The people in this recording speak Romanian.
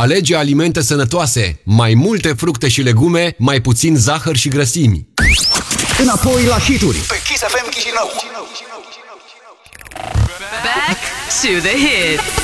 Alege alimente sănătoase, mai multe fructe și legume, mai puțin zahăr și grăsimi. Înapoi la hituri pe Kiss FM Chișinău. Back to the hits.